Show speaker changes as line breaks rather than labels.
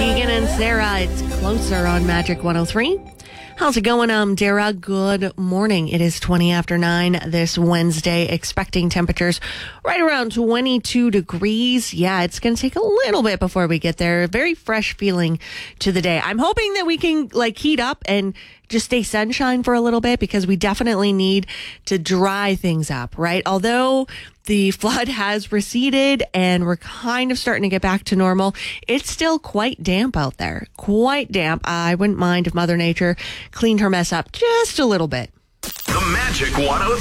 Tegan and Sarah, it's Closer on Magic 103. How's it going? I'm Dara. Good morning. It is 20 after 9 this Wednesday. Expecting temperatures right around 22 degrees. Yeah, it's going to take a little bit before we get there. Very fresh feeling to the day. I'm hoping that we can heat up and just stay sunshine for a little bit because we definitely need to dry things up, right? Although the flood has receded and we're kind of starting to get back to normal, it's still quite damp out there. Quite damp. I wouldn't mind if Mother Nature cleaned her mess up just a little bit.
The Magic 103.